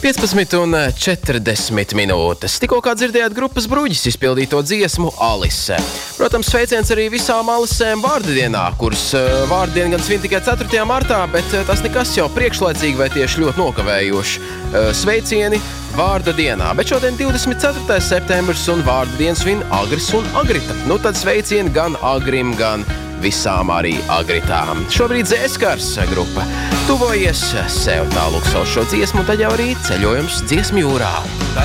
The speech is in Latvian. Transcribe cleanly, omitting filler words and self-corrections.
15:40 minūtes. Tikko kā dzirdējāt grupas Bruģis izpildīto dziesmu Alise. Protams, sveiciens arī visām Alisēm vārdienā, kuras vārdien gan svin tikai 4. martā, bet tas nekas jau priekšlaicīgi vai tieši ļoti nokavējoši. Sveicieni vārda dienā, bet šodien 24. septembris un vārda dienas svin Agris un Agrita. Nu tad sveicieni gan Agrim, gan visām arī Agritām. Šobrīd Zēskars grupa tuvojies sev tālūk savu šo dziesmu, tad jau arī ceļojums dziesmu jūrā.